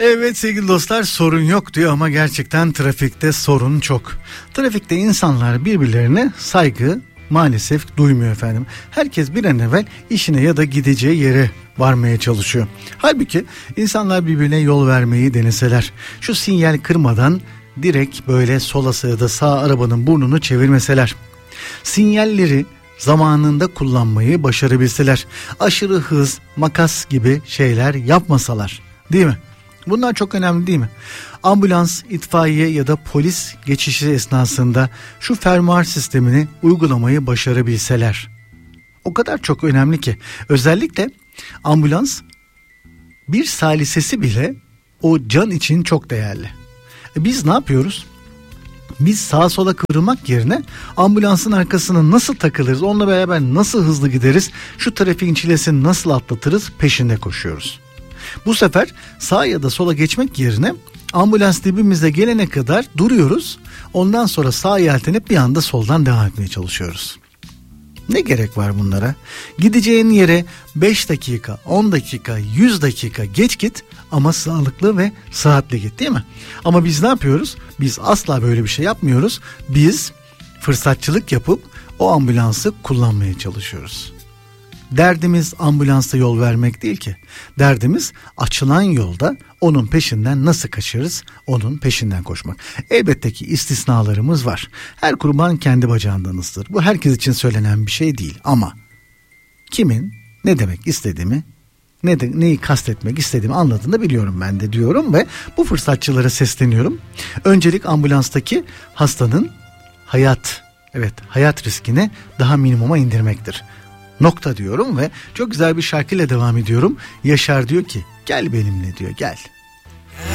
Evet sevgili dostlar, sorun yok diyor ama gerçekten trafikte sorun çok. Trafikte insanlar birbirlerine saygı maalesef duymuyor efendim. Herkes bir an evvel işine ya da gideceği yere varmaya çalışıyor. Halbuki insanlar birbirine yol vermeyi deneseler, şu sinyal kırmadan direkt böyle sola ya da sağ arabanın burnunu çevirmeseler, sinyalleri zamanında kullanmayı başarabilseler, aşırı hız, makas gibi şeyler yapmasalar, değil mi? Bunlar çok önemli değil mi? Ambulans, itfaiye ya da polis geçişi esnasında şu fermuar sistemini uygulamayı başarabilseler. O kadar çok önemli ki, özellikle ambulans bir salisesi bile o can için çok değerli. Biz ne yapıyoruz? Biz sağa sola kıvrılmak yerine ambulansın arkasına nasıl takılırız, onunla beraber nasıl hızlı gideriz, şu trafiğin çilesini nasıl atlatırız peşinde koşuyoruz. Bu sefer sağa ya da sola geçmek yerine ambulans dibimize gelene kadar duruyoruz. Ondan sonra sağa yeltenip bir anda soldan devam etmeye çalışıyoruz. Ne gerek var bunlara? Gideceğin yere 5 dakika, 10 dakika, 100 dakika geç git ama sağlıklı ve sıhhatli git, değil mi? Ama biz ne yapıyoruz? Biz asla böyle bir şey yapmıyoruz. Biz fırsatçılık yapıp o ambulansı kullanmaya çalışıyoruz. Derdimiz ambulansa yol vermek değil ki. Derdimiz açılan yolda onun peşinden nasıl kaçarız, onun peşinden koşmak. Elbette ki istisnalarımız var. Her kurban kendi bacağından ısırır. Bu herkes için söylenen bir şey değil ama kimin ne demek istediğimi, neyi kastetmek istediğimi anladığını biliyorum ben de diyorum ve bu fırsatçılara sesleniyorum. Öncelik ambulanstaki hastanın hayat riskini daha minimuma indirmektir. Nokta diyorum ve çok güzel bir şarkıyla devam ediyorum. Yaşar diyor ki gel benimle diyor, gel.